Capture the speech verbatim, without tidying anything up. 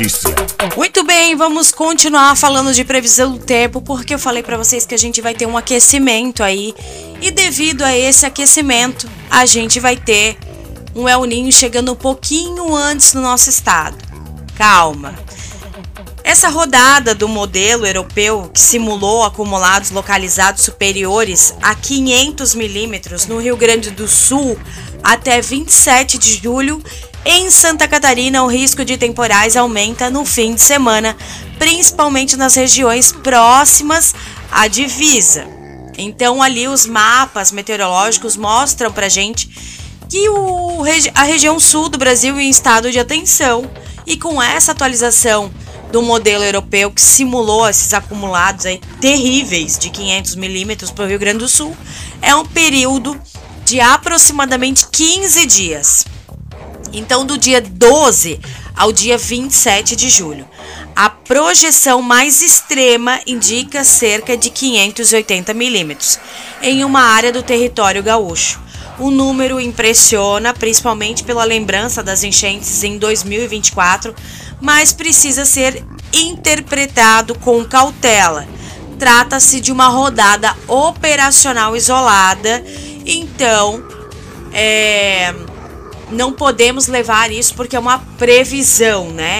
Muito bem, vamos continuar falando de previsão do tempo, porque eu falei pra vocês que a gente vai ter um aquecimento aí, e devido a esse aquecimento, a gente vai ter um El Niño chegando um pouquinho antes no nosso estado. Calma. Essa rodada do modelo europeu que simulou acumulados localizados superiores a quinhentos milímetros no Rio Grande do Sul até vinte e sete de julho, em Santa Catarina o risco de temporais aumenta no fim de semana, principalmente nas regiões próximas à divisa. Então ali os mapas meteorológicos mostram pra gente que o, a região sul do Brasil é em estado de atenção, e com essa atualização do modelo europeu que simulou esses acumulados aí terríveis de quinhentos milímetros para o Rio Grande do Sul, é um período de aproximadamente quinze dias. Então, do dia doze ao dia vinte e sete de julho. A projeção mais extrema indica cerca de quinhentos e oitenta milímetros em uma área do território gaúcho. O número impressiona, principalmente pela lembrança das enchentes em dois mil e vinte e quatro, mas precisa ser interpretado com cautela. Trata-se de uma rodada operacional isolada, então é, não podemos levar isso porque é uma previsão, né?